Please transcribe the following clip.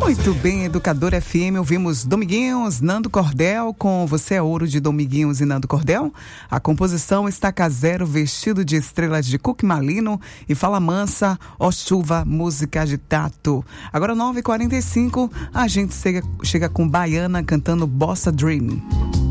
Muito bem, Educadora FM, ouvimos Dominguinhos, Nando Cordel, com Você é Ouro de Dominguinhos e Nando Cordel. A composição Estaca Zero, Vestido de Estrelas de Cook Malino e Fala Mansa, Ó Chuva, música de Tato. Agora 9h45, a gente chega com Baiana cantando Bossa Dream.